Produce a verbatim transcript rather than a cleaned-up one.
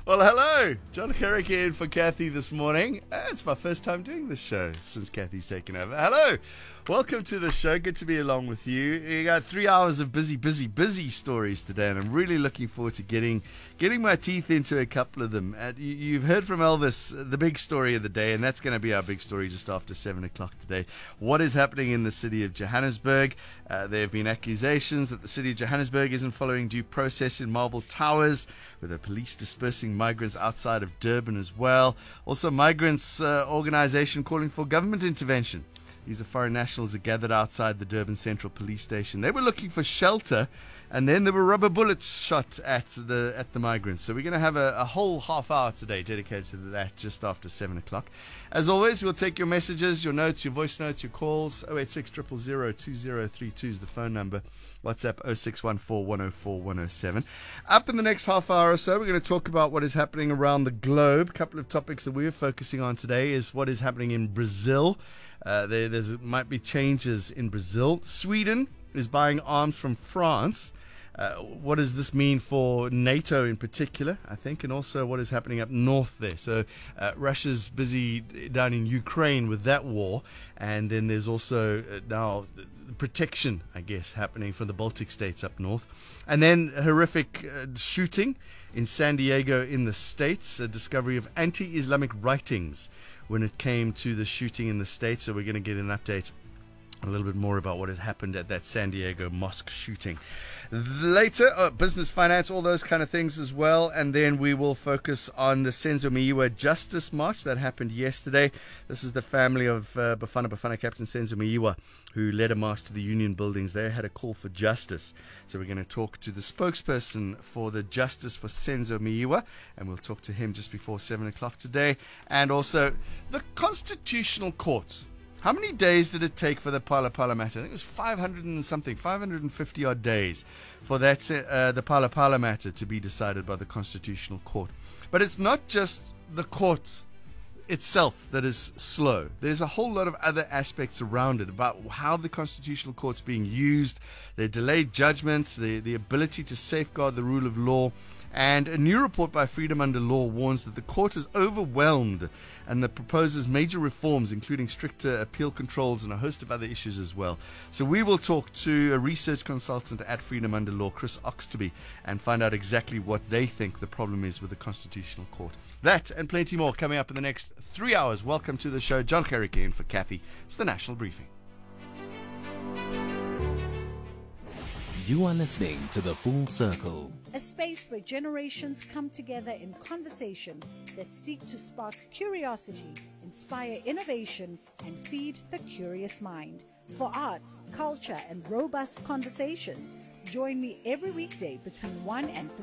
Well, hello. John Carrick in for Kathy this morning. Uh, it's my first time doing this show since Kathy's taken over. Hello. Welcome to the show. Good to be along with you. You got three hours of busy, busy, busy stories today, and I'm really looking forward to getting getting my teeth into a couple of them. Uh, you, you've heard from Elvis, uh, the big story of the day, and that's going to be our big story just after seven o'clock today. What is happening in the city of Johannesburg? Uh, there have been accusations that the city of Johannesburg isn't following due process in Marble Towers, with the police dispersing migrants outside of Durban as well. Also, migrants uh, organization calling for government intervention. These are foreign nationals that gathered outside the Durban Central Police Station. They were looking for shelter, and then there were rubber bullets shot at the at the migrants. So we're going to have a, a whole half hour today dedicated to that just after seven o'clock. As always, we'll take your messages, your notes, your voice notes, your calls. oh eight six, zero zero zero, two zero three two is the phone number. WhatsApp oh six one four, one oh four, one oh seven. Up in the next half hour or so, we're going to talk about what is happening around the globe. A couple of topics that we're focusing on today is what is happening in Brazil. Uh, there there's, might be changes in Brazil. Sweden is buying arms from France. Uh, what does this mean for NATO in particular, I think, and also what is happening up north there? So uh, Russia's busy down in Ukraine with that war, and then there's also uh, now the protection, I guess, happening for the Baltic states up north. And then a horrific uh, shooting in San Diego in the States, a discovery of anti-Islamic writings when it came to the shooting in the States. So we're going to get an update a little bit more about what had happened at that San Diego mosque shooting. Later, uh, business, finance, all those kind of things as well. And then we will focus on the Senzo Meyiwa Justice March that happened yesterday. This is the family of uh, Bafana Bafana captain Senzo Meyiwa, who led a march to the Union buildings. They had a call for justice. So we're going to talk to the spokesperson for the Justice for Senzo Meyiwa, and we'll talk to him just before seven o'clock today. And also the Constitutional Court. How many days did it take for the Phala Phala matter? I think it was five hundred and something, five hundred fifty odd days for that uh, the Phala Phala matter to be decided by the Constitutional Court. But it's not just the court itself that is slow. There's a whole lot of other aspects around it about how the Constitutional Court's being used, the delayed judgments, the, the ability to safeguard the rule of law. And a new report by Freedom Under Law warns that the court is overwhelmed and that proposes major reforms, including stricter appeal controls and a host of other issues as well. So we will talk to a research consultant at Freedom Under Law, Chris Oxtoby, and find out exactly what they think the problem is with the Constitutional Court. That and plenty more coming up in the next three hours. Welcome to the show. John Carrick in for Kathy. It's the National Briefing. You are listening to The Full Circle, a space where generations come together in conversation that seek to spark curiosity, inspire innovation, and feed the curious mind. For arts, culture, and robust conversations, join me every weekday between one and three.